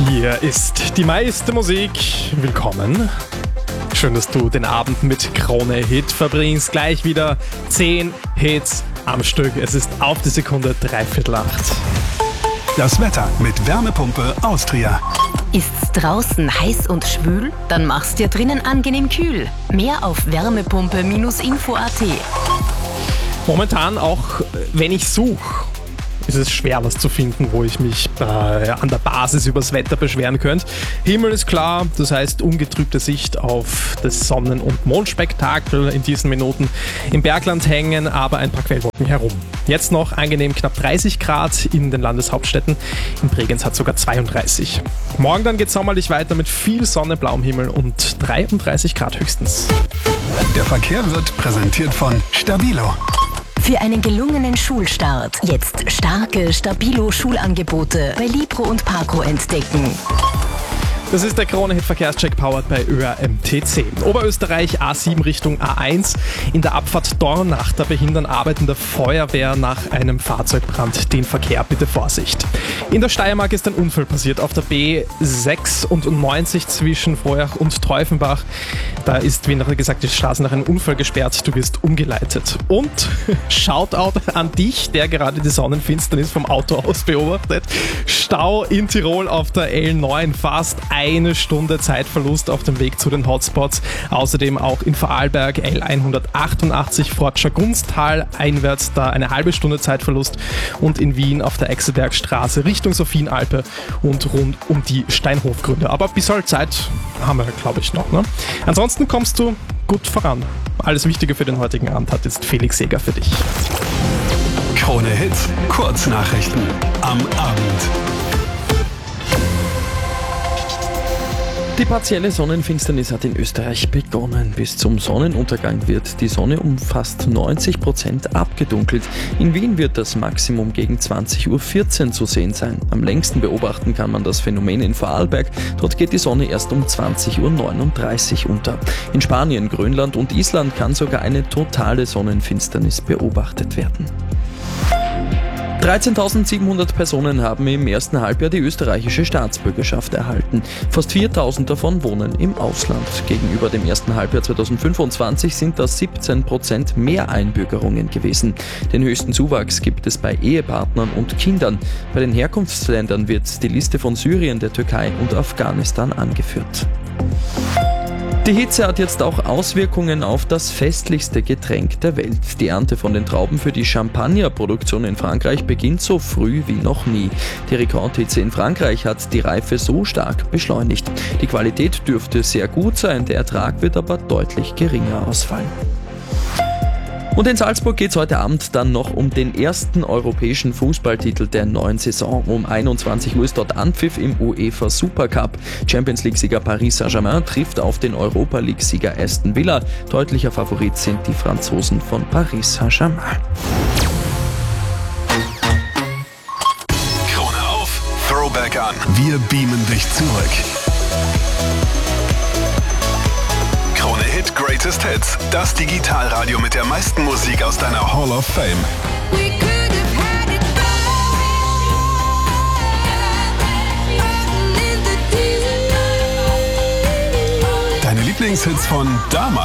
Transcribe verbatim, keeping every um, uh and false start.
Hier ist die meiste Musik. Willkommen. Schön, dass du den Abend mit Krone Hit verbringst. Gleich wieder zehn Hits am Stück. Es ist auf die Sekunde dreiviertel acht. Das Wetter mit Wärmepumpe Austria. Ist's draußen heiß und schwül? Dann mach's dir drinnen angenehm kühl. Mehr auf wärmepumpe Info punkt at. Momentan, auch wenn ich suche, ist es schwer, was zu finden, wo ich mich äh, an der Basis übers Wetter beschweren könnte. Himmel ist klar, das heißt ungetrübte Sicht auf das Sonnen- und Mondspektakel in diesen Minuten. Im Bergland hängen aber ein paar Quellwolken herum. Jetzt noch angenehm knapp dreißig Grad in den Landeshauptstädten. In Bregenz hat sogar zweiunddreißig. Morgen dann geht sommerlich weiter mit viel Sonne, blauem Himmel und dreiunddreißig Grad höchstens. Der Verkehr wird präsentiert von Stabilo. Für einen gelungenen Schulstart jetzt starke Stabilo-Schulangebote bei Libro und Parco entdecken. Das ist der Krone-Hit-Verkehrscheck powered bei Ö R M T C. Oberösterreich A sieben Richtung A eins. In der Abfahrt Dornach, da behindern Arbeiten der Feuerwehr nach einem Fahrzeugbrand den Verkehr. Bitte Vorsicht. In der Steiermark ist ein Unfall passiert auf der B sechsundneunzig zwischen Frohach und Teufenbach. Da ist, wie nachher gesagt, die Straße nach einem Unfall gesperrt. Du wirst umgeleitet. Und Shoutout an dich, der gerade die Sonnenfinsternis vom Auto aus beobachtet. Stau in Tirol auf der L neun, fast eine Stunde Zeitverlust auf dem Weg zu den Hotspots. Außerdem auch in Vorarlberg L hundertachtundachtzig Fortscher Gunstal einwärts, da eine halbe Stunde Zeitverlust. Und in Wien auf der Eichselbergstraße Richtung Sophienalpe und rund um die Steinhofgründe. Aber bis halt Zeit haben wir, glaube ich, noch. Ne? Ansonsten kommst du gut voran. Alles Wichtige für den heutigen Abend hat jetzt Felix Seger für dich. Krone Hits, Kurznachrichten am Abend. Die partielle Sonnenfinsternis hat in Österreich begonnen. Bis zum Sonnenuntergang wird die Sonne um fast neunzig Prozent abgedunkelt. In Wien wird das Maximum gegen zwanzig Uhr vierzehn zu sehen sein. Am längsten beobachten kann man das Phänomen in Vorarlberg. Dort geht die Sonne erst um zwanzig Uhr neununddreißig unter. In Spanien, Grönland und Island kann sogar eine totale Sonnenfinsternis beobachtet werden. dreizehntausendsiebenhundert Personen haben im ersten Halbjahr die österreichische Staatsbürgerschaft erhalten. Fast viertausend davon wohnen im Ausland. Gegenüber dem ersten Halbjahr zweitausendfünfundzwanzig sind das siebzehn Prozent mehr Einbürgerungen gewesen. Den höchsten Zuwachs gibt es bei Ehepartnern und Kindern. Bei den Herkunftsländern wird die Liste von Syrien, der Türkei und Afghanistan angeführt. Die Hitze hat jetzt auch Auswirkungen auf das festlichste Getränk der Welt. Die Ernte von den Trauben für die Champagnerproduktion in Frankreich beginnt so früh wie noch nie. Die Rekordhitze in Frankreich hat die Reife so stark beschleunigt. Die Qualität dürfte sehr gut sein, der Ertrag wird aber deutlich geringer ausfallen. Und in Salzburg geht es heute Abend dann noch um den ersten europäischen Fußballtitel der neuen Saison. Um einundzwanzig Uhr ist dort Anpfiff im UEFA Supercup. Champions League-Sieger Paris Saint-Germain trifft auf den Europa League-Sieger Aston Villa. Deutlicher Favorit sind die Franzosen von Paris Saint-Germain. Krone auf, Throwback an. Wir beamen dich zurück. Krone Hit Greatest Hits, das Digitalradio mit der meisten Musik aus deiner Hall of Fame. Deine Lieblingshits von damals.